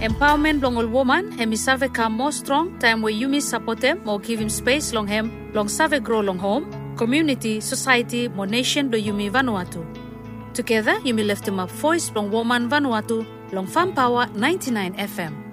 Empowerment long all woman, hemi save come more strong, time where you support them, or give him space long him, long save grow long home, community, society, more nation do Yumi Vanuatu. Together, Yumi lift him up voice long woman Vanuatu, long Farm Power 99 FM.